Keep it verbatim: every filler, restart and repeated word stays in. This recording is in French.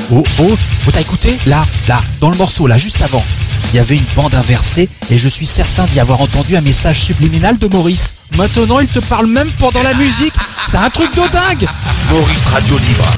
oh, oh, oh, t'as écouté? Là, là, dans le morceau, là, juste avant, il y avait une bande inversée et je suis certain d'y avoir entendu un message subliminal de Maurice. Maintenant, il te parle même pendant la musique. C'est un truc de dingue. Maurice Radio Libre.